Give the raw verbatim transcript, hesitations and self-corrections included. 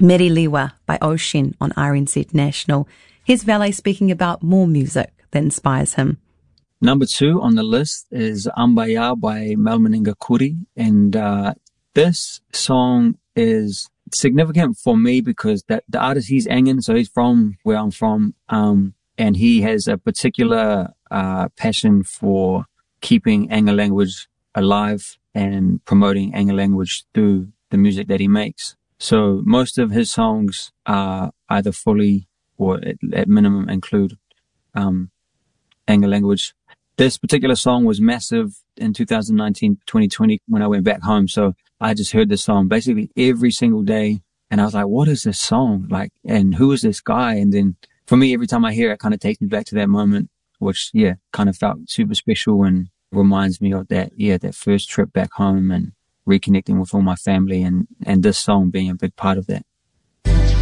Meriliwa by Ocean on R N Z National. Here's Valet speaking about more music that inspires him. Number two on the list is Ambaya by Malmaninga Kuri. And uh, this song is significant for me because that the artist, he's Angan, so he's from where I'm from. Um, and he has a particular uh, passion for keeping Angan language alive and promoting Angan language through the music that he makes. So most of his songs are either fully or at, at minimum include um, Angan language. This particular song was massive in two thousand nineteen, twenty twenty when I went back home. So I just heard this song basically every single day. And I was like, what is this song? Like, and who is this guy? And then for me, every time I hear it, it kind of takes me back to that moment, which, yeah, kind of felt super special and reminds me of that, yeah, that first trip back home and reconnecting with all my family and, and this song being a big part of that.